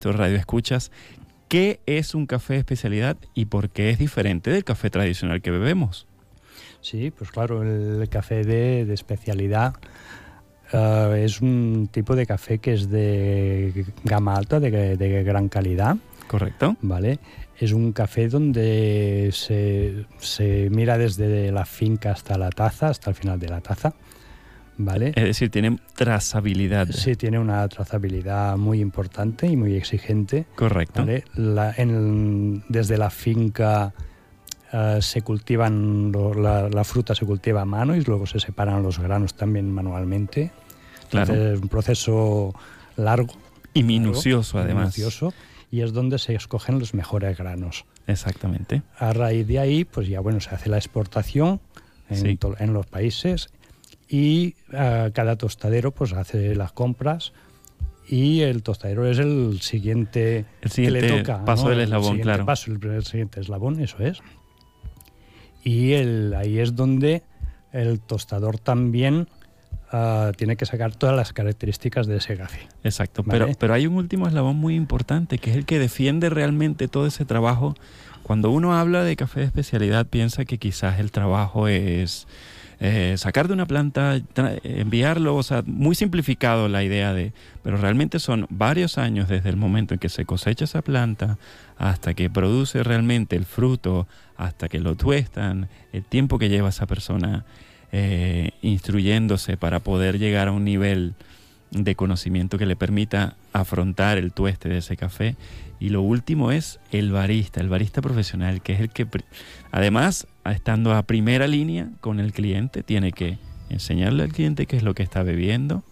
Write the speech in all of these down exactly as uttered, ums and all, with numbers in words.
Radio Escuchas, ¿qué es un café de especialidad y por qué es diferente del café tradicional que bebemos? Sí, pues claro, el café de, de especialidad uh, es un tipo de café que es de gama alta, de, de gran calidad. Correcto. Vale. Es un café donde se, se mira desde la finca hasta la taza, hasta el final de la taza. ¿Vale? Es decir, tiene trazabilidad. Sí, tiene una trazabilidad muy importante y muy exigente. Correcto. ¿Vale? La, en, desde la finca uh, se cultivan, lo, la, la fruta se cultiva a mano y luego se separan los granos también manualmente. Claro. Entonces, es un proceso largo. Y minucioso, largo, además. Minucioso, y es donde se escogen los mejores granos. Exactamente. A raíz de ahí, pues ya bueno, se hace la exportación en, sí. to, en los países. Y uh, cada tostadero pues hace las compras y el tostadero es el siguiente, el siguiente que le toca, paso ¿no? del eslabón, el claro. Paso, el, el siguiente eslabón, eso es. Y el, ahí es donde el tostador también uh, tiene que sacar todas las características de ese café. Exacto, ¿vale? pero, pero hay un último eslabón muy importante que es el que defiende realmente todo ese trabajo. Cuando uno habla de café de especialidad piensa que quizás el trabajo es... Eh, sacar de una planta, enviarlo, o sea, muy simplificado la idea de, pero realmente son varios años desde el momento en que se cosecha esa planta hasta que produce realmente el fruto, hasta que lo tuestan, el tiempo que lleva esa persona eh, instruyéndose para poder llegar a un nivel de conocimiento que le permita afrontar el tueste de ese café. Y lo último es el barista, el barista profesional, que es el que, además, estando a primera línea con el cliente, tiene que enseñarle al cliente qué es lo que está bebiendo,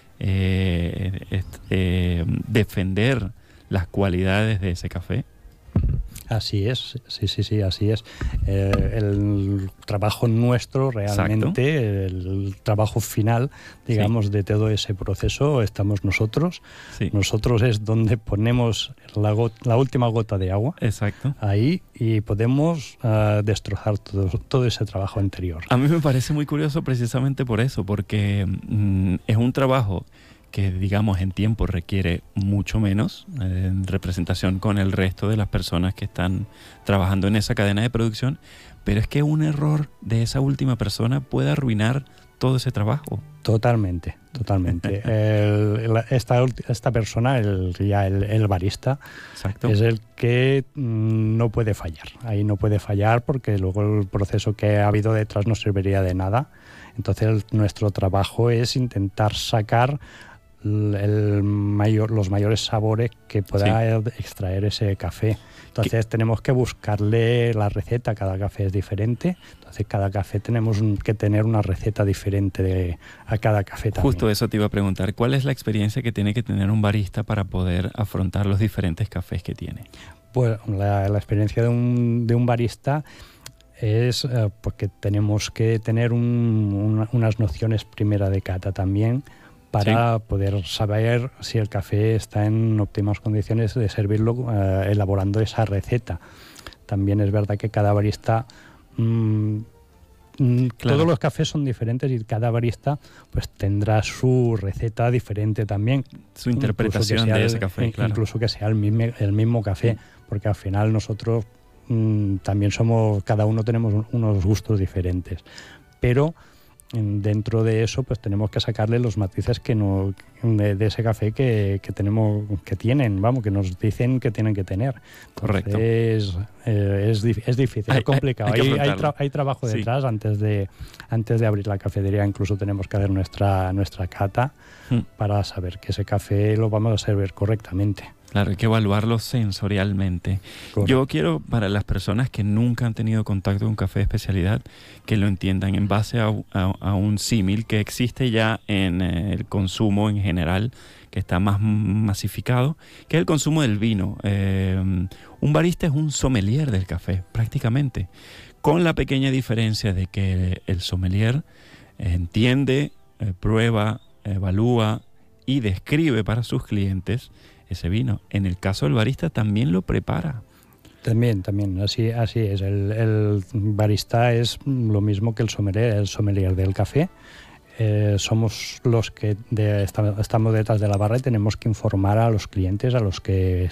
eh, eh, defender las cualidades de ese café. Así es, sí, sí, sí, así es. Eh, el trabajo nuestro realmente, exacto, el trabajo final, digamos, sí, de todo ese proceso, estamos nosotros. Sí. Nosotros es donde ponemos la, go- la última gota de agua. Exacto. Ahí, y podemos uh, destrozar todo, todo ese trabajo anterior. A mí me parece muy curioso precisamente por eso, porque mm, es un trabajo que, digamos, en tiempo requiere mucho menos eh, en representación con el resto de las personas que están trabajando en esa cadena de producción, pero es que un error de esa última persona puede arruinar todo ese trabajo. Totalmente, totalmente. el, el, esta, esta persona, el, ya el, el barista, exacto, es el que mm, no puede fallar. Ahí no puede fallar porque luego el proceso que ha habido detrás no serviría de nada. Entonces el, nuestro trabajo es intentar sacar el mayor, los mayores sabores que pueda sí. extraer ese café. Entonces ¿Qué? tenemos que buscarle la receta, cada café es diferente, entonces cada café tenemos que tener una receta diferente de, a cada café también. Justo eso te iba a preguntar, ¿cuál es la experiencia que tiene que tener un barista para poder afrontar los diferentes cafés que tiene? Pues la, la experiencia de un, de un barista es uh, porque tenemos que tener un, una, unas nociones primera de cata también, para sí. poder saber si el café está en óptimas condiciones de servirlo uh, elaborando esa receta. También es verdad que cada barista, mmm, claro. todos los cafés son diferentes y cada barista pues tendrá su receta diferente también. Su interpretación de ese café, el, claro. Incluso que sea el mismo, el mismo café, sí. porque al final nosotros mmm, también somos, cada uno tenemos unos gustos diferentes. Pero dentro de eso pues tenemos que sacarle los matices que no de, de ese café que, que tenemos que tienen vamos que nos dicen que tienen que tener. Correcto. Entonces, eh, es, es difícil, hay, es complicado, hay, hay, hay, tra- hay trabajo detrás. Sí. antes de antes de abrir la cafetería incluso tenemos que hacer nuestra nuestra cata hmm. para saber que ese café lo vamos a servir correctamente. Claro, hay que evaluarlo sensorialmente. Correcto. Yo quiero, para las personas que nunca han tenido contacto con un café de especialidad, que lo entiendan en base a, a, a un símil que existe ya en eh, el consumo en general, que está más masificado, que es el consumo del vino. Eh, un barista es un sommelier del café, prácticamente, con la pequeña diferencia de que el sommelier entiende, eh, prueba, evalúa y describe para sus clientes ese vino. En el caso del barista también lo prepara. También, también, así, así es. El, el barista es lo mismo que el sommelier, el sommelier del café. Eh, somos los que de, estamos detrás de la barra y tenemos que informar a los clientes, a los que